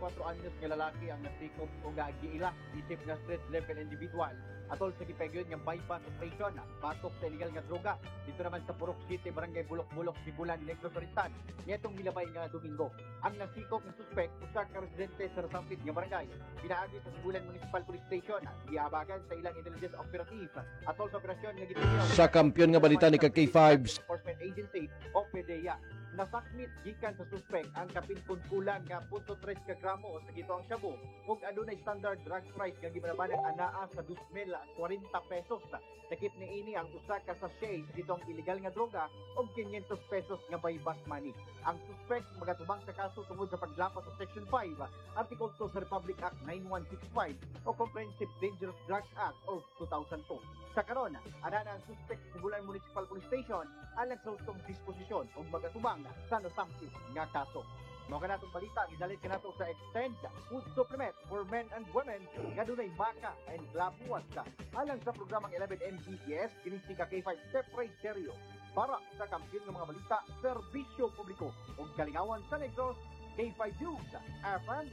34 anyos nga lalaki ang nasikop o giila isip nga street level individual atol sa gipegyon nga bypass operation batok sa illegal nga droga dito naman sa Purok City, Barangay Bulok-Bulok, Sibulan, Negros Oriental nitong milabay nga Domingo. Ang nasikop ng suspect usa ka residente sa Rasampit nga barangay pinaagi sa Sibulan Municipal Police Station giabagan sa ilang intelligence operative atol sa operasyon nga gituyo Sa kampiyon nga balita ni K5 Enforcement Agency o PDEA. Nasakmit gikan sa suspect ang kapinpon kulang nga 0.3 ka gramo sa gitoang shabu ug adunay standard drug price nga gibanabanag anaa sa 2,040 pesos. Sakip ni ini ang usa ka sachet gitong illegal nga droga ug 500 pesos nga by bus money. Ang suspect magatubang sa kaso tungod sa paglapas sa Section 5, Article 2 sa Republic Act 9165 o Comprehensive Dangerous Drugs Act of 2002. Sa karon, ana ang suspect sa Sibulan Municipal Police Station ang nagsultong disposisyon o magatubang sa nasamsit nga kaso. Mga kanatong balita, gidalit ka nato sa Extend Food Supplement for Men and Women nga dunay baka and labuas ka. Alang sa programang 11 Mbps, kinisig ka K5 Separate Stereo para sa kampiyon ng mga balita, serbisyo publiko o kalingawan sa Negros, K5 News, FM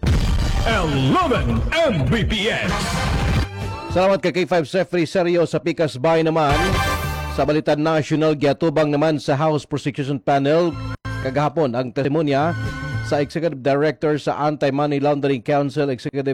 11 Mbps. Salamat kay K5 Sefri Serio sa Pikas Bay naman. Sa balita national, giatubang naman sa House Prosecution Panel kagahapon ang testimonya sa Executive Director sa Anti-Money Laundering Council, Executive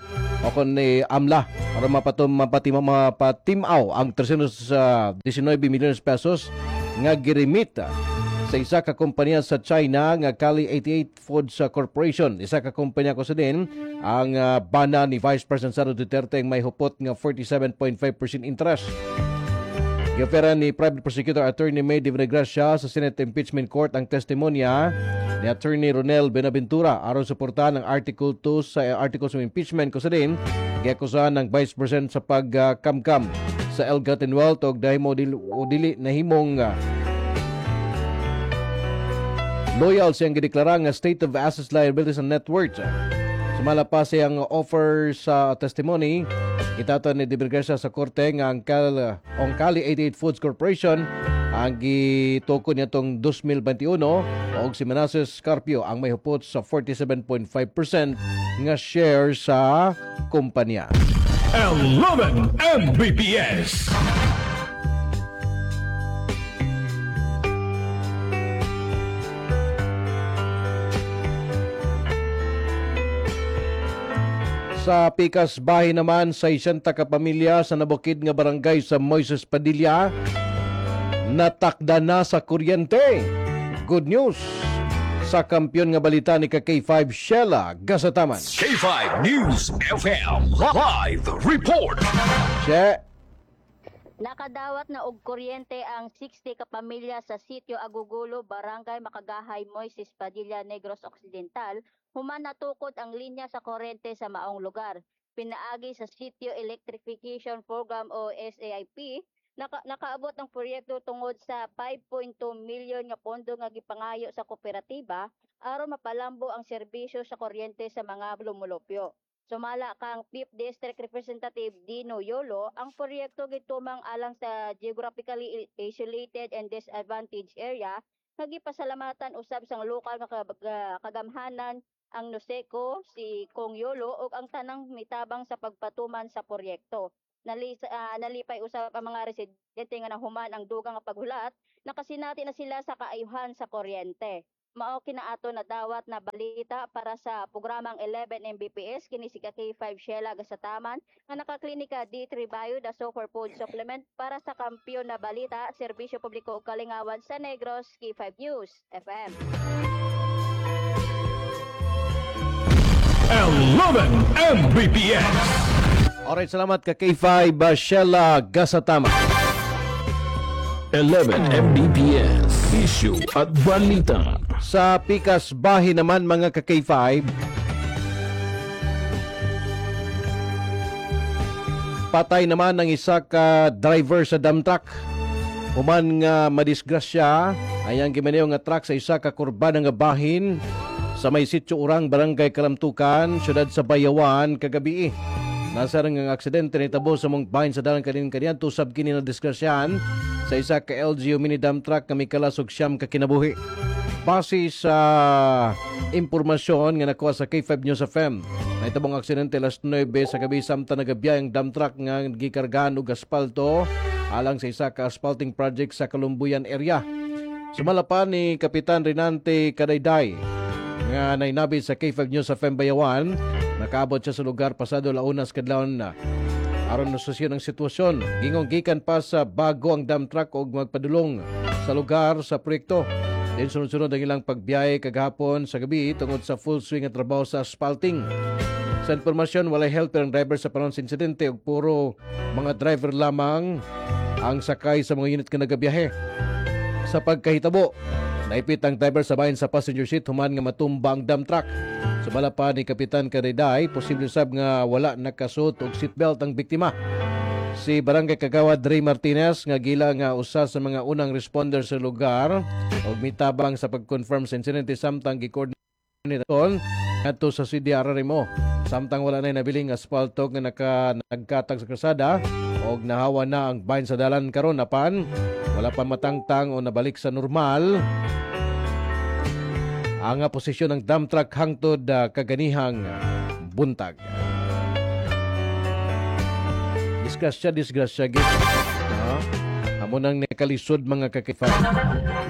ni AMLA para mapatimaw ang 319 milyones pesos nga girimit sa isa ka kompanya sa China nga Cali 88 Foods Corporation. Isa ka kompanya ko sa din ang bana ni Vice President Sara Duterte ang may hupot nga 47.5% interest. Giofera ni Private Prosecutor Attorney May Divinagracia sa Senate Impeachment Court ang testimonya ni Attorney Ronel Benaventura aron suportahan ang Article 2 sa Articles of Impeachment ko sa din giakusahan ng Vice President sa pagkamkam sa ill-gotten wealth o dili nahimong loyal siyang gideklara nga state of assets, liabilities and net worth. Sumala pa siyang offer sa testimony itato ni Divinagracia sa korte nga ang Cali 88 Foods Corporation ang gituko niya tong 2021 o si Manasseh Carpio ang may hupot sa 47.5% nga share sa kumpanya. 11 Mbps. Sa Pikas Bahay naman, sa 60 ka pamilya sa nabukid nga barangay sa Moises Padilla natakda na sa kuryente. Good news sa kampiyon nga balita ni K5 Sheila Gasataman. K5 News FM Live Report. Che. Nakadawat na og kuryente ang 60 ka pamilya sa sitio Agugulo, Barangay Makagahay, Moises Padilla, Negros Occidental. Human natukod ang linya sa kuryente sa maong lugar. Pinaagi sa Sitio Electrification Program o SAIP, nakaabot ang proyekto tungod sa 5.2 milyon nga pondo nga gipangayo sa kooperatiba aron mapalambo ang serbisyo sa kuryente sa mga lumulupyo. Sumala kang 5th District Representative Dino Yolo, ang proyekto gitumang alang sa geographically isolated and disadvantaged area nga gipasalamatan usab sang lokal nga kagamhanan ang Noseco, si Kong Yolo ug ang tanang mitabang sa pagpatuman sa proyekto. Nalipay usab ang mga residente nga nahuman ang dugang nga paghulat, nakasinati na sila sa kaayuhan sa kuryente. Mao kinaato na dawat na balita para sa programang 11 Mbps kini si K5 Sheila Gasataman nga nakaklinika D3 Bio da Super Food Supplement para sa kampiyon na balita, serbisyo publiko ug kalingawan sa Negros, K5 News FM. 11 Mbps. Alright, salamat ka K5 Sheila Gasataman. 11 Mbps. Issue at balita. Sa Pikas Bahay naman mga ka K5, patay naman ang isa ka driver sa dump truck. Human nga madisgrasya ayang gimaneho nga truck sa isa ka kurba nga bahin sa may sitio Urang, Barangay Kalamtukan, syudad sa Bayawan kagabi. Nasa ring ang aksidente nitabo sa mong bahin sa dalang kanin-kanian tusab kini na disgrasyahan sa isa ka LGU mini dump truck nga may kalasog siyam ka kinabuhi. Base sa impormasyon nga nakuha sa K5 News FM, nahitabong aksidente alas 9 sa gabi samtang nagabiyayang dump truck nga gikargahan og aspalto alang sa isa ka asphalting project sa Kalumbuyan area. Sumala pa ni Kapitan Rinante Kadayday nga nainabi sa K5 News FM Bayawan, nakaabot siya sa lugar pasado launas kadlawon na. Aron nasosyon ang sitwasyon, gingong gikan pa sa bago ang dump truck og magpadulong sa lugar sa proyekto. Din sunod-sunod ang ilang pagbiyahe kagahapon sa gabi tungod sa full swing at trabaho sa asphalting. Sa informasyon, walay helper ang driver sa panahon sa insidente ug puro mga driver lamang ang sakay sa mga unit nga nagabiyahe. Sa pagkahitabo, naipit ang driver sa bahin sa passenger seat human nga matumba ang dump truck. Sumala pa ni Kapitan Kariday, posible sab nga wala nakasuot og seatbelt ang biktima. Si Barangay Kagawad Ray Martinez nga gila nga usa sa mga unang responder sa lugar og mitabang sa pag-confirm sa insidente samtang gi-coordinate adto sa CDRRMO. Samtang wala na nabiling asfalto nga nagkatag sa kalsada og nahawa na ang bahin sa dalan karon apan wala pa matangtang o nabalik sa normal ang posisyon ng dump truck hangtod kaganihang buntag. Disgrasya gid. Amo nang nakalisod mga kakifan.